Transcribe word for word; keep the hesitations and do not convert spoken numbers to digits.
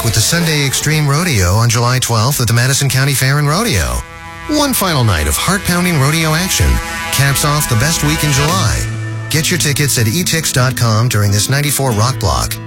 with the Sunday Extreme Rodeo on July twelfth at the Madison County Fair and Rodeo. One final night of heart-pounding rodeo action caps off the best week in July. Get your tickets at e tix dot com during this ninety-four Rock Block.